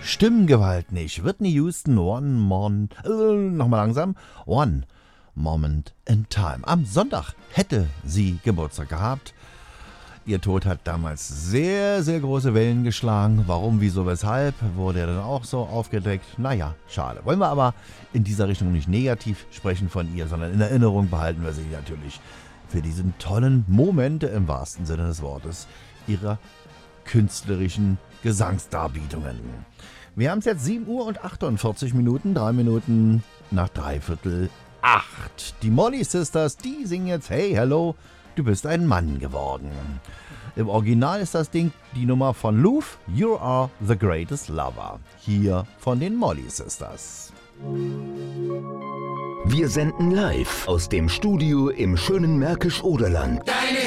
Stimmgewalt nicht. Whitney Houston, nochmal langsam. One Moment in Time. Am Sonntag hätte sie Geburtstag gehabt. Ihr Tod hat damals sehr, sehr große Wellen geschlagen. Warum, wieso, weshalb, wurde er dann auch so aufgedeckt. Naja, schade. Wollen wir aber in dieser Richtung nicht negativ sprechen von ihr, sondern in Erinnerung behalten wir sie natürlich für diesen tollen Moment im wahrsten Sinne des Wortes ihrer künstlerischen Gesangsdarbietungen. Wir haben es jetzt 7 Uhr und 48 Minuten, 3 Minuten nach 7:45. Die Molly Sisters, die singen jetzt Hey, hello, du bist ein Mann geworden. Im Original ist das Ding die Nummer von Louf, You Are the Greatest Lover. Hier von den Molly Sisters. Wir senden live aus dem Studio im schönen Märkisch-Oderland.